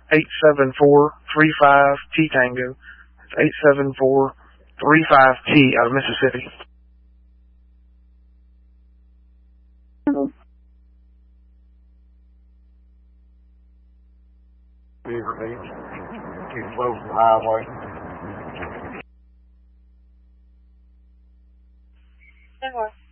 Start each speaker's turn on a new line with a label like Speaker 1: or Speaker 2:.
Speaker 1: 874-35T Tango. It's 874-35T out of Mississippi.
Speaker 2: Beaver Beach. Too close to the highway.
Speaker 3: No more.